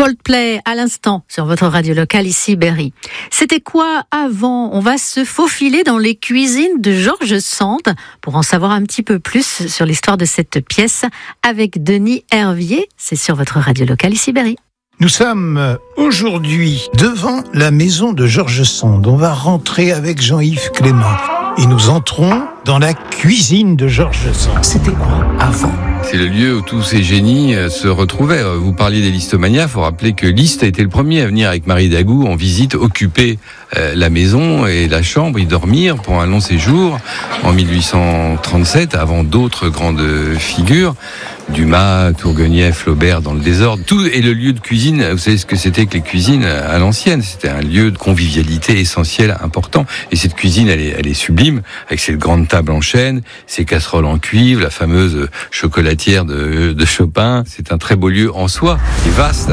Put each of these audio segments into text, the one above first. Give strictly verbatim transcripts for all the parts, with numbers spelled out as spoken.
Coldplay à l'instant sur votre radio locale ici Berry. C'était quoi avant? On va se faufiler dans les cuisines de George Sand pour en savoir un petit peu plus sur l'histoire de cette pièce avec Denis Hervier. C'est sur votre radio locale ici Berry. Nous sommes aujourd'hui devant la maison de George Sand. On va rentrer avec Jean-Yves Clément et nous entrons dans la cuisine de George Sand. C'était quoi avant? C'est le lieu où tous ces génies se retrouvaient. Vous parliez des Listomania, il faut rappeler que Liszt a été le premier à venir avec Marie Dagout en visite, occuper euh, la maison et la chambre, y dormir pour un long séjour en mille huit cent trente-sept, avant d'autres grandes figures. Dumas, Tourguenieff, Flaubert dans le désordre. Tout est le lieu de cuisine. Vous savez ce que c'était que les cuisines à l'ancienne. C'était un lieu de convivialité essentiel, important. Et cette cuisine, elle est, elle est sublime, avec cette grande table en chêne, ces casseroles en cuivre, la fameuse chocolatière de, de Chopin. C'est un très beau lieu en soi, et vaste.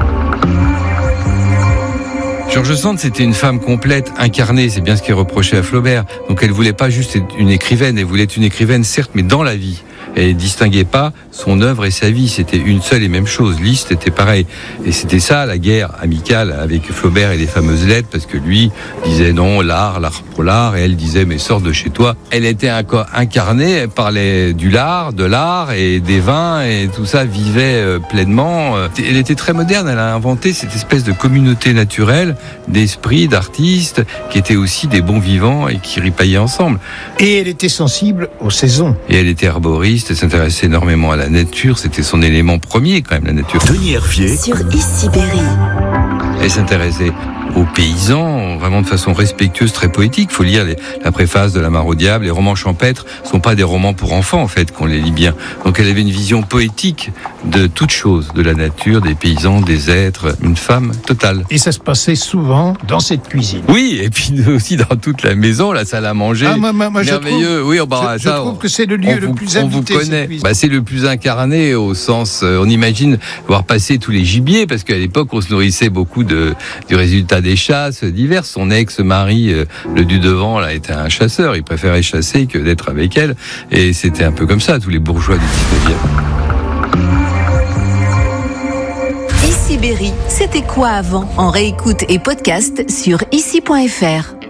George Sand, c'était une femme complète, incarnée, c'est bien ce qui est reproché à Flaubert. Donc elle voulait pas juste être une écrivaine, elle voulait être une écrivaine, certes, mais dans la vie. Elle ne distinguait pas son œuvre et sa vie, c'était une seule et même chose. Liszt était pareil. Et c'était ça, la guerre amicale avec Flaubert et les fameuses lettres, parce que lui disait non, l'art, l'art pour l'art, et elle disait mais sors de chez toi. Elle était incarnée, elle parlait du lard, de l'art et des vins, et tout ça vivait pleinement. Elle était très moderne, elle a inventé cette espèce de communauté naturelle, d'esprits, d'artistes, qui étaient aussi des bons vivants et qui ripaillaient ensemble. Et elle était sensible aux saisons. Et elle était herboriste, elle s'intéressait énormément à la nature, c'était son élément premier quand même, la nature. Denis Hervier sur ici Berry. Elle s'intéressait aux paysans, vraiment de façon respectueuse, très poétique. Il faut lire les, la préface de La Mare au diable. Les romans champêtres ne sont pas des romans pour enfants, en fait, qu'on les lit bien. Donc elle avait une vision poétique de toute chose, de la nature, des paysans, des êtres, une femme totale. Et ça se passait souvent dans cette cuisine. Oui, et puis aussi dans toute la maison, la salle à manger. Ah, moi, moi, moi, merveilleux. Je trouve, oui, bah, je, ça, je trouve que c'est le lieu le vous, plus on invité. Vous connaît. Bah, c'est le plus incarné au sens, euh, on imagine voir passer tous les gibiers, parce qu'à l'époque, on se nourrissait beaucoup de, du résultat des chasses diverses. Son ex-mari, euh, le Dudevant, là, était un chasseur. Il préférait chasser que d'être avec elle. Et c'était un peu comme ça, tous les bourgeois du dix-neuvième. Ici Berry, c'était quoi avant? En réécoute et podcast sur ici point f r.